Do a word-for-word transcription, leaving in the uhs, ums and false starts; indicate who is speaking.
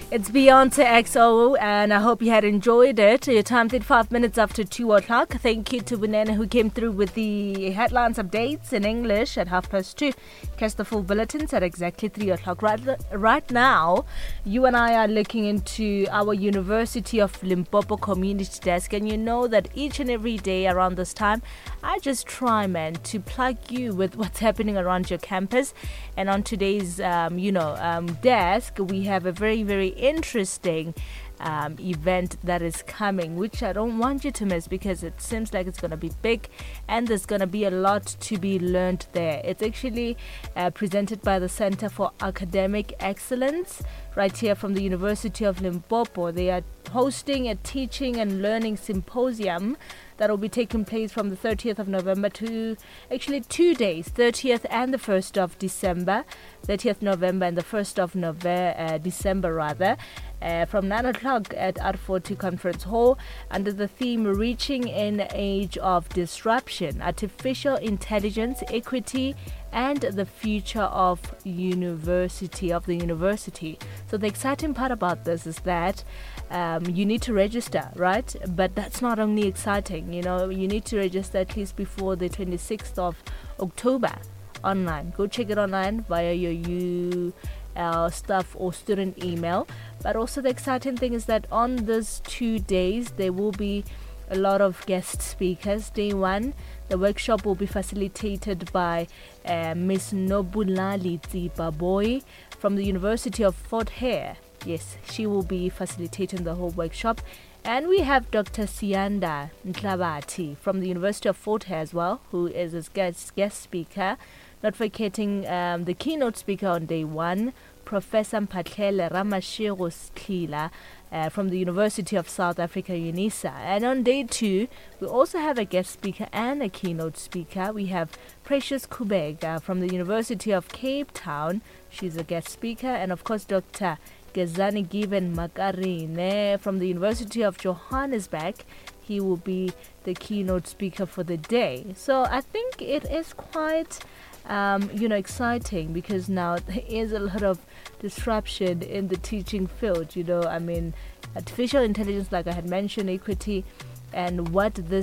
Speaker 1: It's Beyonce X O, and I hope you had enjoyed it. Your time, thirty-five minutes after two o'clock. Thank you to Bunene who came through with the headlines updates in English at half past two. Catch the full bulletins at exactly three o'clock. Right, right now, you and I are looking into our University of Limpopo Community Desk, and you know that each and every day around this time, I just try, man, to plug you with what's happening around your campus. And on today's, um, you know, um, desk, we have a very, very interesting um, event that is coming, which I don't want you to miss because it seems like it's going to be big and there's going to be a lot to be learned there. It's actually uh, presented by the Center for Academic Excellence right here from the University of Limpopo. They are hosting a teaching and learning symposium that will be taking place from the thirtieth of November to actually two days, thirtieth and the first of December, thirtieth November and the first of November, uh, December rather, uh, from nine o'clock at R forty Conference Hall under the theme Reaching an Age of Disruption, Artificial Intelligence, Equity and the Future of University, of the University. So the exciting part about this is that um, you need to register, right? But that's not only exciting, you know, you need to register at least before the twenty-sixth of October online. Go check it online via your U L staff or student email. But also the exciting thing is that on these two days, there will be a lot of guest speakers. Day one, the workshop will be facilitated by uh, Miss Nobulali Tsipaboy from the University of Fort Hare. Yes, she will be facilitating the whole workshop. And we have Doctor Sianda Ntlabati from the University of Fort Hare as well, who is a guest, guest speaker. Not forgetting um, the keynote speaker on day one, Professor Mpatlele Ramashego Sklila uh, from the University of South Africa, UNISA. And on day two, we also have a guest speaker and a keynote speaker. We have Precious Kubega from the University of Cape Town. She's a guest speaker. And of course, Doctor Gezani Given Makarine from the University of Johannesburg. He will be the keynote speaker for the day. So I think it is quite Um, you know, exciting because now there is a lot of disruption in the teaching field. You know, I mean, artificial intelligence, like I had mentioned, equity, and what this